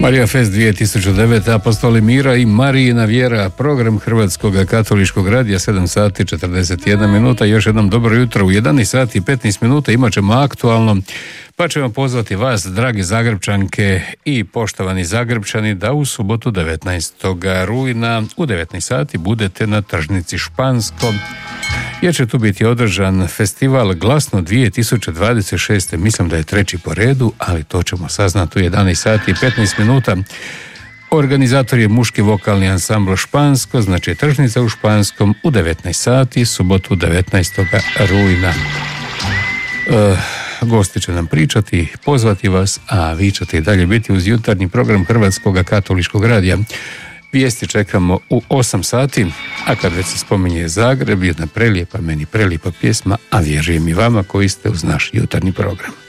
Marija Fest 2009. Apostoli mira i Marijina vjera, program Hrvatskog katoličkog radija, 7 sati 41 minuta. Još jednom dobro jutro. U 11 sati 15 minuta imat ćemo aktualno, pa ćemo pozvati vas, dragi Zagrepčanke i poštovani Zagrepčani, da u subotu 19. rujna u 19 sati budete na tržnici Špansko, jer će tu biti održan festival Glasno 2026. Mislim da je treći po redu, ali to ćemo saznati u 11 sati i 15 minuta. Organizator je muški vokalni ansambl Špansko, znači tržnica u Španskom u 19 sati, subotu 19. rujna. Gosti će nam pričati, pozvati vas, a vi ćete i dalje biti uz jutarnji program Hrvatskog katoličkog radija. Vijesti čekamo u 8 sati, a kad već se spominje Zagreb, jedna prelijepa, meni prelijepa pjesma, a vjerujem i vama koji ste uz naš jutarnji program.